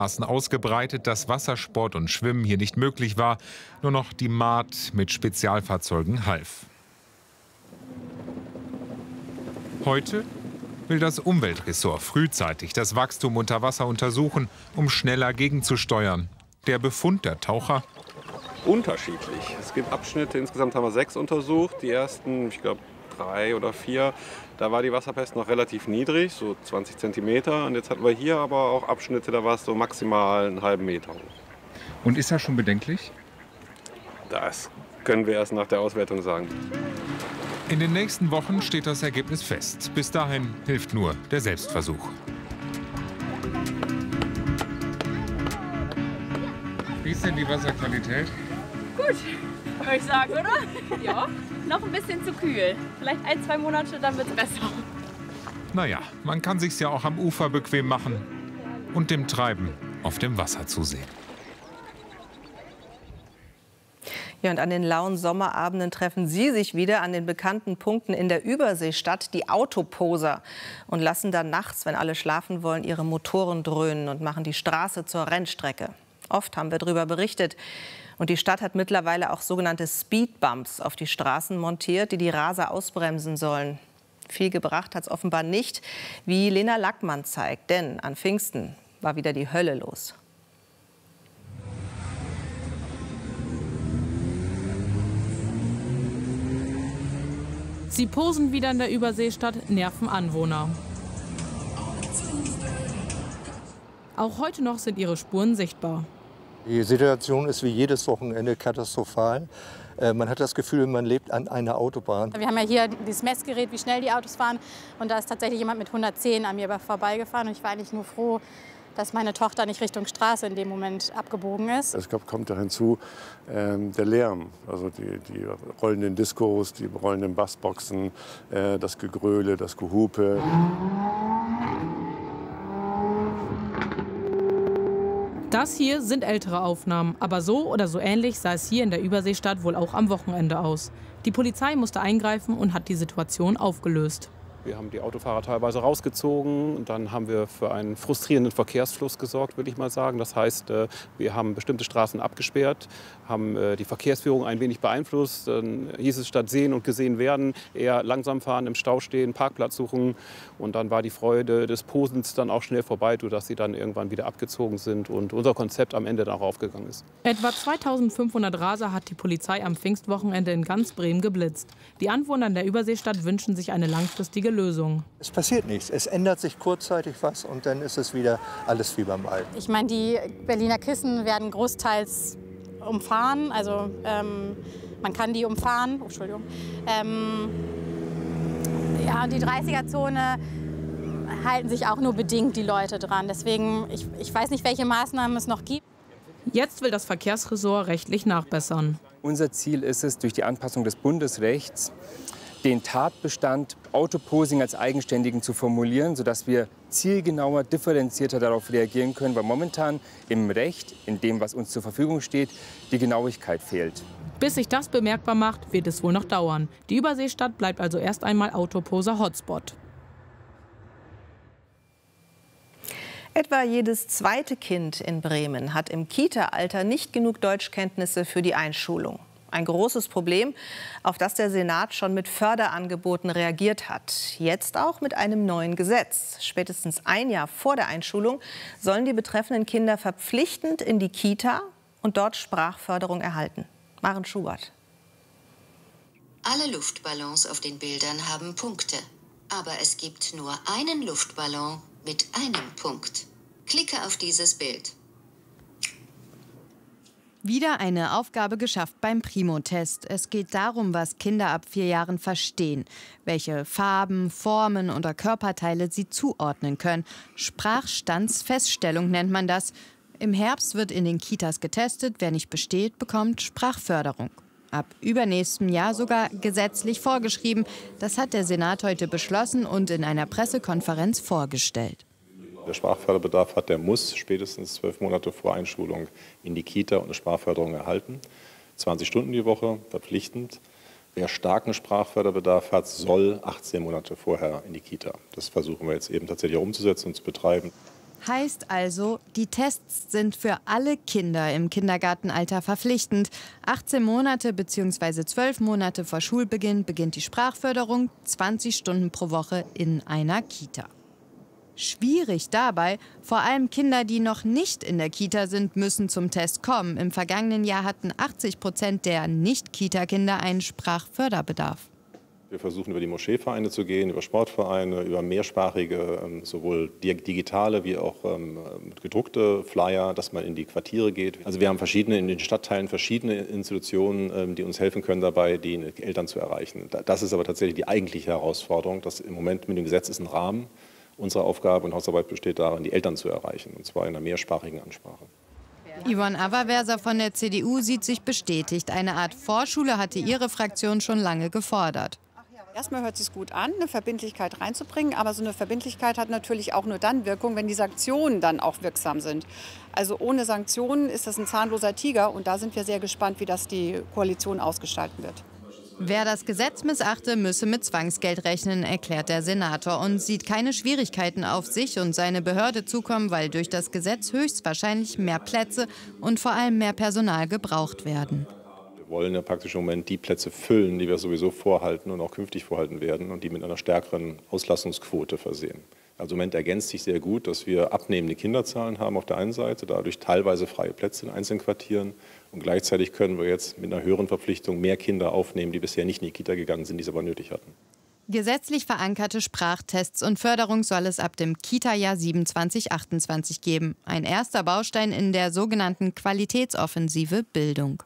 Maßen ausgebreitet, dass Wassersport und Schwimmen hier nicht möglich war. Nur noch die Maat mit Spezialfahrzeugen half. Heute will das Umweltressort frühzeitig das Wachstum unter Wasser untersuchen, um schneller gegenzusteuern. Der Befund der Taucher: unterschiedlich. Es gibt Abschnitte, insgesamt haben wir 6 untersucht. Die ersten, ich glaube 3 oder 4, da war die Wasserpest noch relativ niedrig, so 20 Zentimeter. Und jetzt hatten wir hier aber auch Abschnitte, da war es so maximal einen halben Meter. Und ist das schon bedenklich? Das können wir erst nach der Auswertung sagen. In den nächsten Wochen steht das Ergebnis fest. Bis dahin hilft nur der Selbstversuch. Wie ist denn die Wasserqualität? Gut, würde ich sagen, oder? Ja, noch ein bisschen zu kühl. Vielleicht 1, 2 Monate, dann wird es besser. Naja, man kann sich's ja auch am Ufer bequem machen und dem Treiben auf dem Wasser zusehen. Ja, und an den lauen Sommerabenden treffen Sie sich wieder an den bekannten Punkten in der Überseestadt, die Autoposer, und lassen dann nachts, wenn alle schlafen wollen, ihre Motoren dröhnen und machen die Straße zur Rennstrecke. Oft haben wir darüber berichtet. Und die Stadt hat mittlerweile auch sogenannte Speedbumps auf die Straßen montiert, die die Raser ausbremsen sollen. Viel gebracht hat es offenbar nicht, wie Lena Lackmann zeigt. Denn an Pfingsten war wieder die Hölle los. Sie posen wieder in der Überseestadt, nerven Anwohner. Auch heute noch sind ihre Spuren sichtbar. Die Situation ist wie jedes Wochenende katastrophal. Man hat das Gefühl, man lebt an einer Autobahn. Wir haben ja hier dieses Messgerät, wie schnell die Autos fahren. Und da ist tatsächlich jemand mit 110 an mir vorbeigefahren. Und ich war eigentlich nur froh, dass meine Tochter nicht Richtung Straße in dem Moment abgebogen ist. Es kommt da hinzu der Lärm, also die rollenden Diskos, die rollenden Bassboxen, das Gegröle, das Gehupe. Das hier sind ältere Aufnahmen, aber so oder so ähnlich sah es hier in der Überseestadt wohl auch am Wochenende aus. Die Polizei musste eingreifen und hat die Situation aufgelöst. Wir haben die Autofahrer teilweise rausgezogen und dann haben wir für einen frustrierenden Verkehrsfluss gesorgt, würde ich mal sagen. Das heißt, wir haben bestimmte Straßen abgesperrt, haben die Verkehrsführung ein wenig beeinflusst. Dann hieß es statt sehen und gesehen werden, eher langsam fahren, im Stau stehen, Parkplatz suchen. Und dann war die Freude des Posens dann auch schnell vorbei, sodass sie dann irgendwann wieder abgezogen sind und unser Konzept am Ende dann auch aufgegangen ist. Etwa 2500 Raser hat die Polizei am Pfingstwochenende in ganz Bremen geblitzt. Die Anwohner in der Überseestadt wünschen sich eine langfristige Lösung. Es passiert nichts. Es ändert sich kurzzeitig was und dann ist es wieder alles wie beim Alten. Ich meine, die Berliner Kissen werden großteils umfahren. Also man kann die umfahren. Oh, Entschuldigung. Ja, und die 30er-Zone halten sich auch nur bedingt die Leute dran. Deswegen, ich weiß nicht, welche Maßnahmen es noch gibt. Jetzt will das Verkehrsressort rechtlich nachbessern. Unser Ziel ist es, durch die Anpassung des Bundesrechts den Tatbestand Autoposing als eigenständigen zu formulieren, sodass wir zielgenauer, differenzierter darauf reagieren können, weil momentan im Recht, in dem, was uns zur Verfügung steht, die Genauigkeit fehlt. Bis sich das bemerkbar macht, wird es wohl noch dauern. Die Überseestadt bleibt also erst einmal Autoposer-Hotspot. Etwa jedes zweite Kind in Bremen hat im Kita-Alter nicht genug Deutschkenntnisse für die Einschulung. Ein großes Problem, auf das der Senat schon mit Förderangeboten reagiert hat. Jetzt auch mit einem neuen Gesetz. Spätestens ein Jahr vor der Einschulung sollen die betreffenden Kinder verpflichtend in die Kita und dort Sprachförderung erhalten. Maren Schubert. Alle Luftballons auf den Bildern haben Punkte. Aber es gibt nur einen Luftballon mit einem Punkt. Klicke auf dieses Bild. Wieder eine Aufgabe geschafft beim Primo-Test. Es geht darum, was Kinder ab 4 Jahren verstehen, welche Farben, Formen oder Körperteile sie zuordnen können. Sprachstandsfeststellung nennt man das. Im Herbst wird in den Kitas getestet. Wer nicht besteht, bekommt Sprachförderung. Ab übernächstem Jahr sogar gesetzlich vorgeschrieben. Das hat der Senat heute beschlossen und in einer Pressekonferenz vorgestellt. Wer Sprachförderbedarf hat, der muss spätestens 12 Monate vor Einschulung in die Kita und eine Sprachförderung erhalten. 20 Stunden die Woche, verpflichtend. Wer starken Sprachförderbedarf hat, soll 18 Monate vorher in die Kita. Das versuchen wir jetzt eben tatsächlich auch umzusetzen und zu betreiben. Heißt also, die Tests sind für alle Kinder im Kindergartenalter verpflichtend. 18 Monate bzw. 12 Monate vor Schulbeginn beginnt die Sprachförderung, 20 Stunden pro Woche in einer Kita. Schwierig dabei, vor allem Kinder, die noch nicht in der Kita sind, müssen zum Test kommen. Im vergangenen Jahr hatten 80% der Nicht-Kita-Kinder einen Sprachförderbedarf. Wir versuchen über die Moscheevereine zu gehen, über Sportvereine, über mehrsprachige, sowohl digitale wie auch gedruckte Flyer, dass man in die Quartiere geht. Also wir haben in den Stadtteilen verschiedene Institutionen, die uns helfen können dabei, die Eltern zu erreichen. Das ist aber tatsächlich die eigentliche Herausforderung. Das im Moment mit dem Gesetz ist ein Rahmen. Unsere Aufgabe und Hausarbeit besteht darin, die Eltern zu erreichen, und zwar in einer mehrsprachigen Ansprache. Yvonne Averwerser von der CDU sieht sich bestätigt. Eine Art Vorschule hatte ihre Fraktion schon lange gefordert. Erstmal hört es sich gut an, eine Verbindlichkeit reinzubringen, aber so eine Verbindlichkeit hat natürlich auch nur dann Wirkung, wenn die Sanktionen dann auch wirksam sind. Also ohne Sanktionen ist das ein zahnloser Tiger, und da sind wir sehr gespannt, wie das die Koalition ausgestalten wird. Wer das Gesetz missachte, müsse mit Zwangsgeld rechnen, erklärt der Senator und sieht keine Schwierigkeiten auf sich und seine Behörde zukommen, weil durch das Gesetz höchstwahrscheinlich mehr Plätze und vor allem mehr Personal gebraucht werden. Wir wollen ja praktisch im Moment die Plätze füllen, die wir sowieso vorhalten und auch künftig vorhalten werden, und die mit einer stärkeren Auslassungsquote versehen. Also im Moment ergänzt sich sehr gut, dass wir abnehmende Kinderzahlen haben auf der einen Seite, dadurch teilweise freie Plätze in einzelnen Quartieren, und gleichzeitig können wir jetzt mit einer höheren Verpflichtung mehr Kinder aufnehmen, die bisher nicht in die Kita gegangen sind, die es aber nötig hatten. Gesetzlich verankerte Sprachtests und Förderung soll es ab dem Kita-Jahr 27/28 geben. Ein erster Baustein in der sogenannten Qualitätsoffensive Bildung.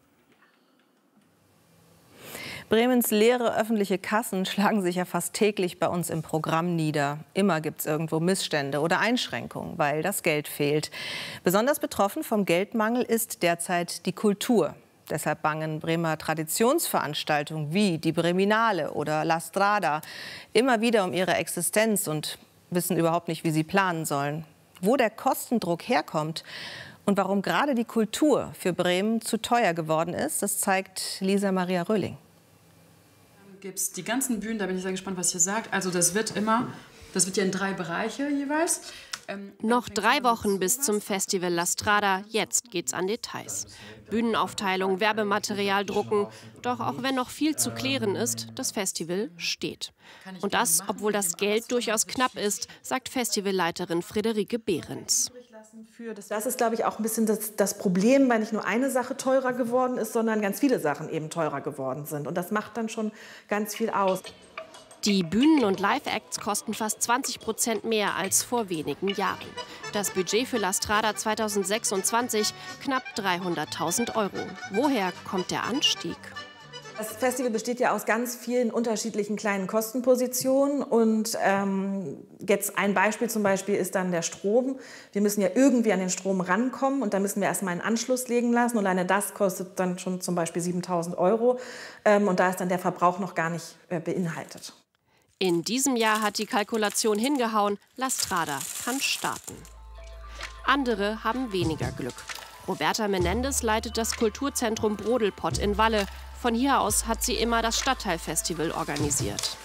Bremens leere öffentliche Kassen schlagen sich ja fast täglich bei uns im Programm nieder. Immer gibt es irgendwo Missstände oder Einschränkungen, weil das Geld fehlt. Besonders betroffen vom Geldmangel ist derzeit die Kultur. Deshalb bangen Bremer Traditionsveranstaltungen wie die Breminale oder La Strada immer wieder um ihre Existenz und wissen überhaupt nicht, wie sie planen sollen. Wo der Kostendruck herkommt und warum gerade die Kultur für Bremen zu teuer geworden ist, das zeigt Lisa Maria Röhling. Gibt es die ganzen Bühnen, da bin ich sehr gespannt, was ihr sagt. Also das wird ja in 3 Bereiche jeweils. Noch 3 Wochen bis zum Festival La Strada. Jetzt geht's an Details. Bühnenaufteilung, Werbematerial drucken. Doch auch wenn noch viel zu klären ist, das Festival steht. Und das, obwohl das Geld durchaus knapp ist, sagt Festivalleiterin Friederike Behrens. Das ist, glaube ich, auch ein bisschen das Problem, weil nicht nur eine Sache teurer geworden ist, sondern ganz viele Sachen eben teurer geworden sind. Und das macht dann schon ganz viel aus. Die Bühnen- und Live-Acts kosten fast 20% mehr als vor wenigen Jahren. Das Budget für La Strada 2026 knapp 300.000 €. Woher kommt der Anstieg? Das Festival besteht ja aus ganz vielen unterschiedlichen kleinen Kostenpositionen. Und jetzt ein Beispiel zum Beispiel ist dann der Strom. Wir müssen ja irgendwie an den Strom rankommen, und da müssen wir erstmal einen Anschluss legen lassen. Und alleine das kostet dann schon zum Beispiel 7.000 €. Und da ist dann der Verbrauch noch gar nicht beinhaltet. In diesem Jahr hat die Kalkulation hingehauen. La Strada kann starten. Andere haben weniger Glück. Roberta Menendez leitet das Kulturzentrum Brodelpott in Walle. Von hier aus hat sie immer das Stadtteilfestival organisiert.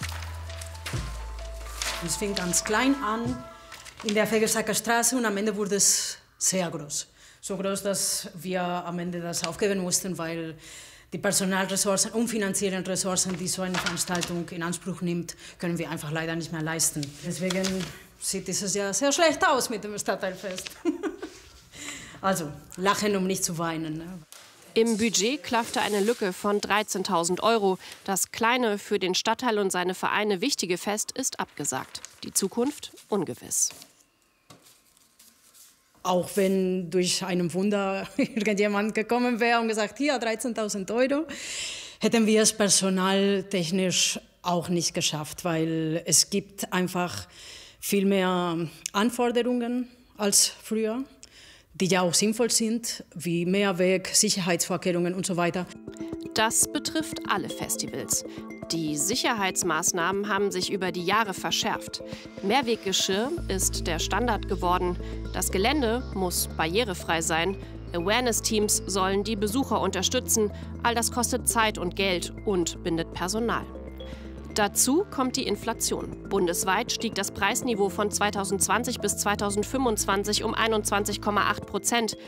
Es fing ganz klein an in der Fegersacker Straße, und am Ende wurde es sehr groß. So groß, dass wir am Ende das aufgeben mussten, weil die Personalressourcen und finanziellen Ressourcen, die so eine Veranstaltung in Anspruch nimmt, können wir einfach leider nicht mehr leisten. Deswegen sieht dieses Jahr sehr schlecht aus mit dem Stadtteilfest. Also lachen, um nicht zu weinen. Im Budget klaffte eine Lücke von 13.000 €. Das kleine, für den Stadtteil und seine Vereine wichtige Fest ist abgesagt. Die Zukunft ungewiss. Auch wenn durch ein Wunder irgendjemand gekommen wäre und gesagt, hier 13.000 €, hätten wir es personaltechnisch auch nicht geschafft, weil es gibt einfach viel mehr Anforderungen als früher, die ja auch sinnvoll sind, wie Mehrweg, Sicherheitsvorkehrungen und so weiter. Das betrifft alle Festivals. Die Sicherheitsmaßnahmen haben sich über die Jahre verschärft. Mehrweggeschirr ist der Standard geworden. Das Gelände muss barrierefrei sein. Awareness-Teams sollen die Besucher unterstützen. All das kostet Zeit und Geld und bindet Personal. Dazu kommt die Inflation. Bundesweit stieg das Preisniveau von 2020 bis 2025 um 21,8%.